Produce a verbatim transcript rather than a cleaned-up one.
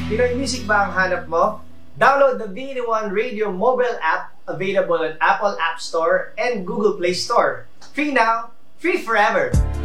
Pinoy Music ba ang hanap mo? Download the V eighty-one Radio mobile app available on Apple App Store and Google Play Store. Free now, free forever!